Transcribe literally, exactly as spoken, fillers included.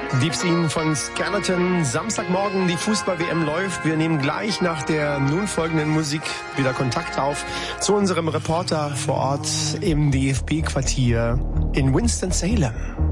Deep Scene von Skeleton. Samstagmorgen, die Fußball-W M läuft. Wir nehmen gleich nach der nun folgenden Musik wieder Kontakt auf zu unserem Reporter vor Ort im D F B-Quartier in Winston-Salem.